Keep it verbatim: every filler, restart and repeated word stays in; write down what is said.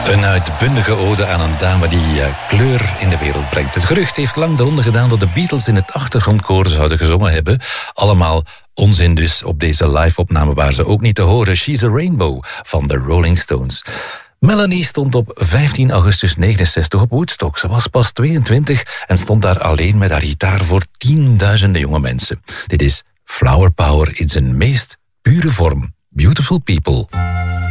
Een uitbundige ode aan een dame die uh, kleur in de wereld brengt. Het gerucht heeft lang de ronde gedaan dat de Beatles in het achtergrondkoor zouden gezongen hebben. Allemaal onzin dus. Op deze live-opname waren ze ook niet te horen. She's a Rainbow van de Rolling Stones. Melanie stond op vijftien augustus negenenzestig op Woodstock. Ze was pas tweeëntwintig en stond daar alleen met haar gitaar voor tienduizenden jonge mensen. Dit is Flower Power in zijn meest pure vorm. Beautiful People.